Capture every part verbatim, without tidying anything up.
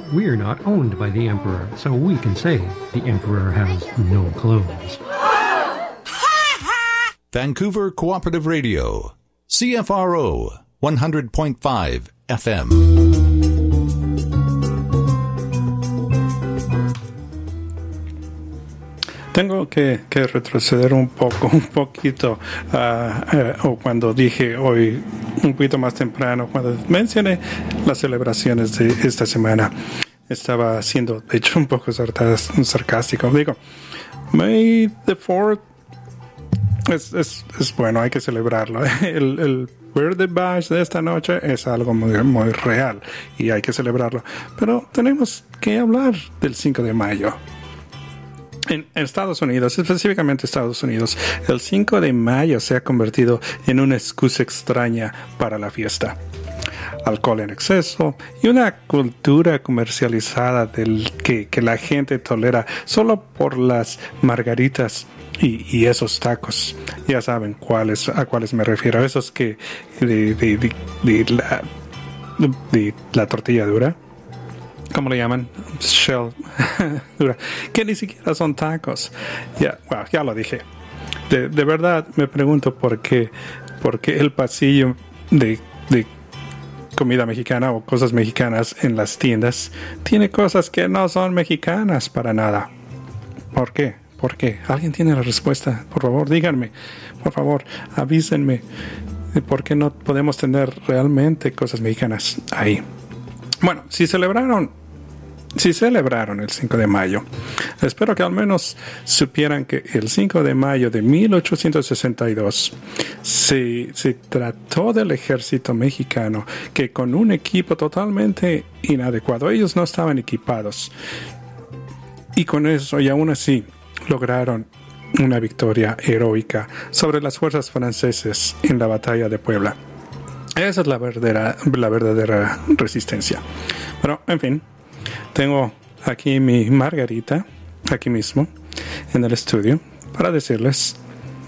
we're not owned by the Emperor, so we can say the Emperor has no clothes. Vancouver Cooperative Radio, C F R O, one hundred point five F M. Tengo que, que retroceder un poco, un poquito, uh, uh, o cuando dije hoy, un poquito más temprano, cuando mencioné las celebraciones de esta semana. Estaba siendo, de hecho, un poco sarcástico. Digo, May the fourth es, es, es bueno, hay que celebrarlo. El, el Birthday Bash de esta noche es algo muy, muy real y hay que celebrarlo. Pero tenemos que hablar del cinco de mayo. En Estados Unidos, específicamente Estados Unidos, el cinco de mayo se ha convertido en una excusa extraña para la fiesta. Alcohol en exceso y una cultura comercializada del que, que la gente tolera solo por las margaritas y, y esos tacos. Ya saben cuáles, a cuáles me refiero, esos que de, de, de, de, la, de la tortilla dura. ¿Cómo le llaman? Shell dura. Que ni siquiera son tacos. Ya, well, ya lo dije. De, de verdad me pregunto por qué, por qué el pasillo de, de comida mexicana o cosas mexicanas en las tiendas tiene cosas que no son mexicanas para nada. ¿Por qué? ¿Por qué? ¿Alguien tiene la respuesta? Por favor, díganme. Por favor, avísenme de por qué no podemos tener realmente cosas mexicanas ahí. Bueno, si celebraron Si celebraron el cinco de mayo, espero que al menos supieran que el cinco de mayo de mil ochocientos sesenta y dos se, se trató del ejército mexicano que con un equipo totalmente inadecuado, ellos no estaban equipados, y con eso y aún así lograron una victoria heroica sobre las fuerzas francesas en la batalla de Puebla. Esa es la verdadera, la verdadera resistencia. Pero, en fin, tengo aquí mi margarita, aquí mismo, en el estudio, para decirles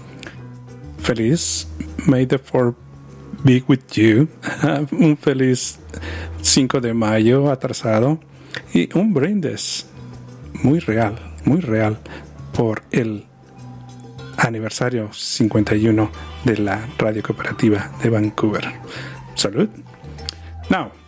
feliz May the fourth be with you, un feliz cinco de mayo atrasado y un brindis muy real, muy real por el aniversario cincuenta y uno de la Radio Cooperativa de Vancouver. Salud. Now,